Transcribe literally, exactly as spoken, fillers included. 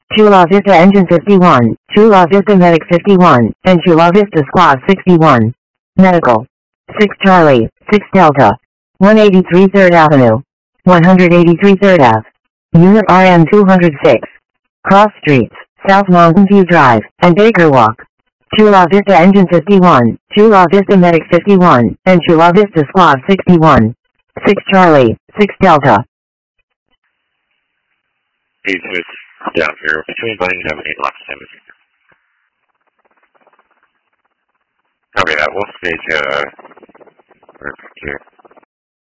Chula Vista Engine fifty-one, Chula Vista Medic fifty-one, and Chula Vista Squad sixty-one. Medical. six Charlie, six Delta. one eighty-three third Avenue. one eighty-three third Ave. Unit R M two oh six. Cross Streets, South Mountain View Drive, and Baker Walk. Chula Vista Engine fifty-one, Chula Vista Medic fifty-one, and Chula Vista Squad sixty-one. six Charlie, six Delta. Eight minutes down here between Blaine and eight lock seven. Copy that. We'll stage uh here.